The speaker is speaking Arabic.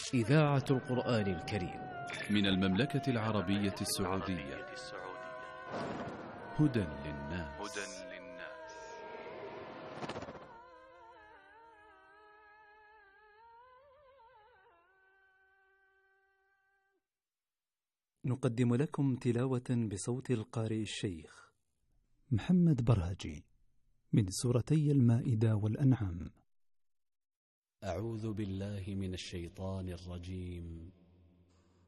إذاعة القرآن الكريم من المملكة العربية السعودية. هدى للناس. نقدم لكم تلاوة بصوت القارئ الشيخ محمد برهجي من سورتي المائدة والأنعام. أعوذ بالله من الشيطان الرجيم.